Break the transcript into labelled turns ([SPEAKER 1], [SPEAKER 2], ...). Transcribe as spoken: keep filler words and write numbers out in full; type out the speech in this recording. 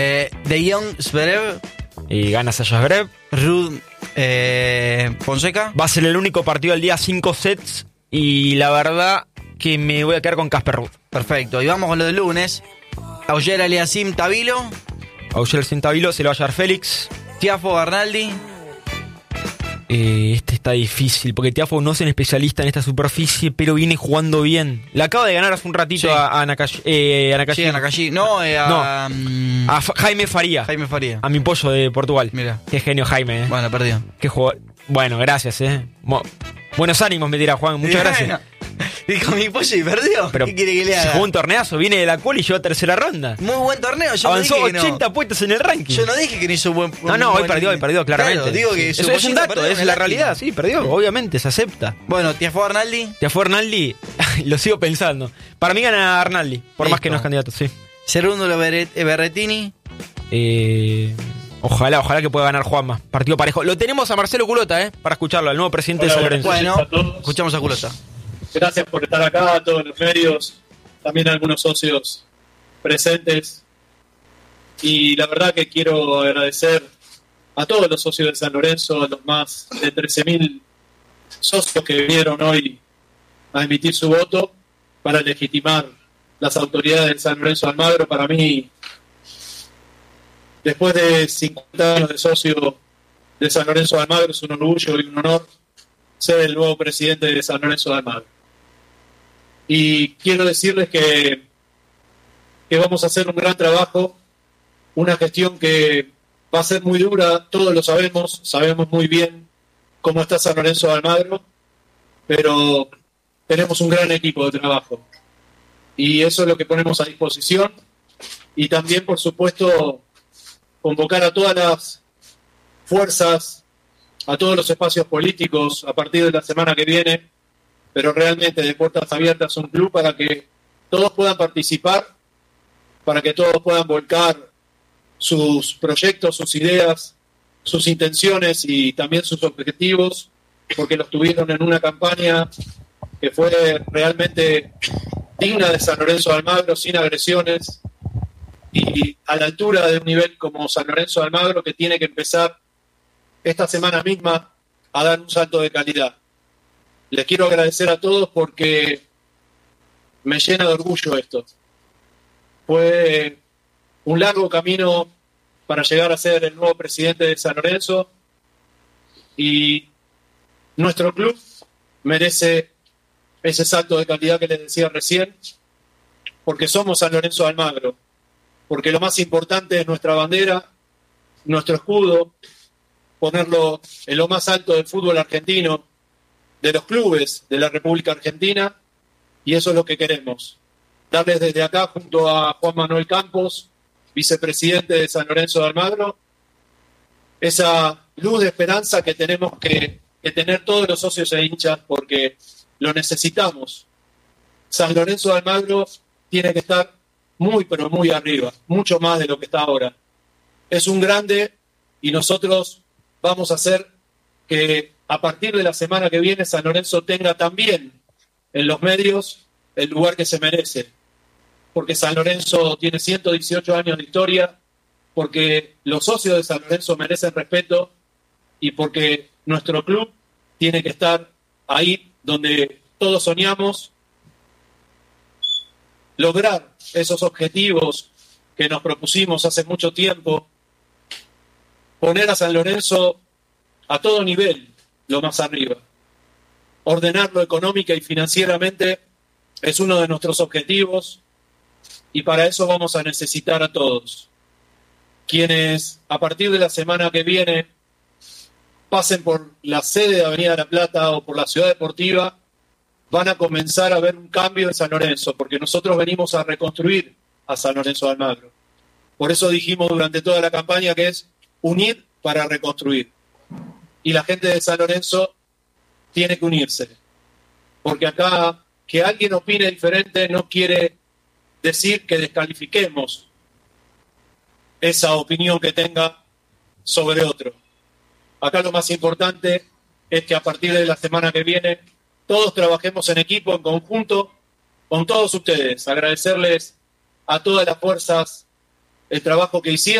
[SPEAKER 1] Eh, De Jong, Zverev.
[SPEAKER 2] Y gana Sasha Zverev.
[SPEAKER 1] Ruud, eh, Fonseca.
[SPEAKER 2] Va a ser el único partido del día, cinco sets. Y la verdad que me voy a quedar con Casper Ruud.
[SPEAKER 1] Perfecto. Y vamos con lo del lunes. Auger Aliassime Tabilo.
[SPEAKER 2] Auger Tabilo, se lo va a llevar Félix.
[SPEAKER 1] Tiafoe Arnaldi.
[SPEAKER 2] Eh, este está difícil, porque Tiafoe no es un especialista en esta superficie, pero viene jugando bien. Le acaba de ganar hace un ratito
[SPEAKER 1] Sí.
[SPEAKER 2] a, a Nakashi. Eh, a Nakashi.
[SPEAKER 1] Sí, a Nakashi. No, eh, a,
[SPEAKER 2] No.
[SPEAKER 1] mm,
[SPEAKER 2] A Fa- Jaime Faría.
[SPEAKER 1] Jaime Faría.
[SPEAKER 2] A mi pollo de Portugal.
[SPEAKER 1] Mira.
[SPEAKER 2] Qué genio Jaime, eh.
[SPEAKER 1] Bueno, perdió.
[SPEAKER 2] Qué jugador. Bueno, gracias, eh. Mo- Buenos ánimos me tira Juan, muchas gracias.
[SPEAKER 1] Dijo mi pollo y perdió.
[SPEAKER 2] Pero
[SPEAKER 1] ¿Qué quiere que le haga?
[SPEAKER 2] jugó un torneazo, viene de la cola y llegó a tercera ronda.
[SPEAKER 1] Muy buen torneo. Yo
[SPEAKER 2] Avanzó
[SPEAKER 1] no dije que no.
[SPEAKER 2] ochenta puestos en el ranking.
[SPEAKER 1] Yo no dije que no hizo buen.
[SPEAKER 2] No, no,
[SPEAKER 1] un
[SPEAKER 2] hoy
[SPEAKER 1] buen-
[SPEAKER 2] perdió, hoy perdió, claramente.
[SPEAKER 1] Claro, digo que
[SPEAKER 2] Sí.
[SPEAKER 1] su
[SPEAKER 2] Eso es un
[SPEAKER 1] pollito
[SPEAKER 2] dato,
[SPEAKER 1] perdió,
[SPEAKER 2] es
[SPEAKER 1] una
[SPEAKER 2] la
[SPEAKER 1] lástima.
[SPEAKER 2] realidad, sí, perdió, obviamente, se acepta.
[SPEAKER 1] Bueno, Tiafoe Arnaldi.
[SPEAKER 2] Tiafoe Arnaldi, lo sigo pensando. Para mí gana Arnaldi, por más
[SPEAKER 1] Listo.
[SPEAKER 2] que no es candidato, sí.
[SPEAKER 1] Segundo Berretini.
[SPEAKER 2] Eh, ojalá, ojalá que pueda ganar Juanma. Partido parejo. Lo tenemos a Marcelo Culota, ¿eh? Para escucharlo, al nuevo presidente
[SPEAKER 3] Hola,
[SPEAKER 2] de San
[SPEAKER 3] buenas
[SPEAKER 2] Lorenzo.
[SPEAKER 3] noches.
[SPEAKER 1] Bueno,
[SPEAKER 3] a todos.
[SPEAKER 1] escuchamos a Culota.
[SPEAKER 3] Gracias por estar acá, a todos los medios, también a algunos socios presentes. Y la verdad que quiero agradecer a todos los socios de San Lorenzo, a los más de trece mil socios que vinieron hoy a emitir su voto para legitimar las autoridades de San Lorenzo de Almagro. Para mí, después de cincuenta años de socio de San Lorenzo de Almagro, es un orgullo y un honor ser el nuevo presidente de San Lorenzo de Almagro. Y quiero decirles que, que vamos a hacer un gran trabajo, una gestión que va a ser muy dura, todos lo sabemos, sabemos muy bien cómo está San Lorenzo de Almagro, pero tenemos un gran equipo de trabajo. Y eso es lo que ponemos a disposición. Y también, por supuesto, convocar a todas las fuerzas, a todos los espacios políticos a partir de la semana que viene, pero realmente de puertas abiertas un club para que todos puedan participar, para que todos puedan volcar sus proyectos, sus ideas, sus intenciones y también sus objetivos, porque los tuvieron en una campaña que fue realmente digna de San Lorenzo de Almagro, sin agresiones y a la altura de un nivel como San Lorenzo de Almagro, que tiene que empezar esta semana misma a dar un salto de calidad. Les quiero agradecer a todos porque me llena de orgullo esto. Fue un largo camino para llegar a ser el nuevo presidente de San Lorenzo y nuestro club merece ese salto de calidad que les decía recién, porque somos San Lorenzo de Almagro, porque lo más importante es nuestra bandera, nuestro escudo, ponerlo en lo más alto del fútbol argentino, de los clubes de la República Argentina, y eso es lo que queremos. Darles desde acá, junto a Juan Manuel Campos, vicepresidente de San Lorenzo de Almagro, esa luz de esperanza que tenemos que, que tener todos los socios e hinchas, porque lo necesitamos. San Lorenzo de Almagro tiene que estar muy, pero muy arriba, mucho más de lo que está ahora. Es un grande y nosotros vamos a hacer que a partir de la semana que viene San Lorenzo tenga también en los medios el lugar que se merece. Porque San Lorenzo tiene ciento dieciocho años de historia, porque los socios de San Lorenzo merecen respeto y porque nuestro club tiene que estar ahí donde todos soñamos, lograr esos objetivos que nos propusimos hace mucho tiempo, poner a San Lorenzo a todo nivel, lo más arriba. Ordenarlo económica y financieramente es uno de nuestros objetivos y para eso vamos a necesitar a todos. Quienes a partir de la semana que viene pasen por la sede de Avenida La Plata o por la Ciudad Deportiva, van a comenzar a ver un cambio en San Lorenzo, porque nosotros venimos a reconstruir a San Lorenzo de Almagro. Por eso dijimos durante toda la campaña que es unir para reconstruir. Y la gente de San Lorenzo tiene que unirse. Porque acá que alguien opine diferente no quiere decir que descalifiquemos esa opinión que tenga sobre otro. Acá lo más importante es que a partir de la semana que viene todos trabajemos en equipo, en conjunto, con todos ustedes. Agradecerles a todas las fuerzas el trabajo que hicieron.